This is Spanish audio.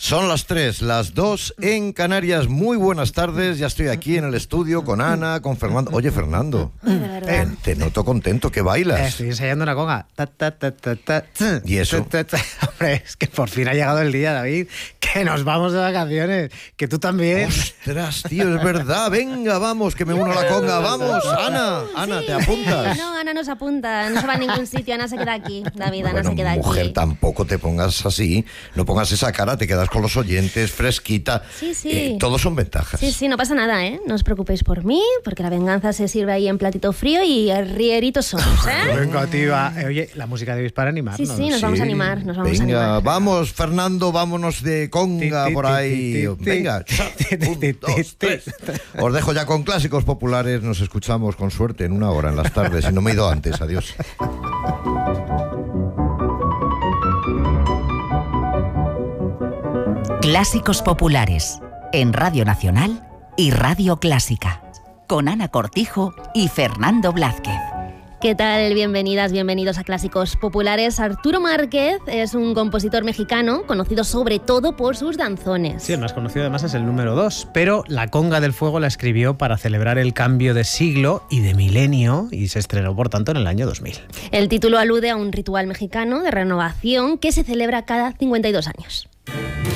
Son las 3, las 2 en Canarias. Muy buenas tardes. Ya estoy aquí en el estudio con Ana, con Fernando. Oye, Fernando, te noto contento, que bailas. Estoy ensayando una conga. ¿Y eso? Hombre, es que por fin ha llegado el día, David, que nos vamos de vacaciones. Que tú también. Ostras, tío, es verdad. Venga, vamos, que me uno a la conga. Vamos, Ana, Sí, ¿te apuntas? No, Ana no se apunta, no se va a ningún sitio. Ana se queda aquí, David, Ana se queda aquí. Mujer, tampoco te pongas así. No pongas esa cara, te quedas con los oyentes, fresquita. Sí. Todos son ventajas. Sí, no pasa nada, ¿eh? No os preocupéis por mí, porque la venganza se sirve ahí en platito frío y rieritos somos, ¿eh? Venga, tío. Oye, la música de hoy es para animarnos. Sí, nos vamos a animar, Venga, vamos, Fernando, vámonos de conga por ahí. Venga, 1, 2, 3. Os dejo ya con clásicos populares. Nos escuchamos con suerte en 1 hora en las tardes. Si no me he ido antes, adiós. Clásicos populares en Radio Nacional y Radio Clásica, con Ana Cortijo y Fernando Blázquez. ¿Qué tal? Bienvenidas, bienvenidos a Clásicos Populares. Arturo Márquez es un compositor mexicano conocido sobre todo por sus danzones. Sí, el más conocido además es el número 2, pero La Conga del Fuego la escribió para celebrar el cambio de siglo y de milenio y se estrenó, por tanto, en el año 2000. El título alude a un ritual mexicano de renovación que se celebra cada 52 años.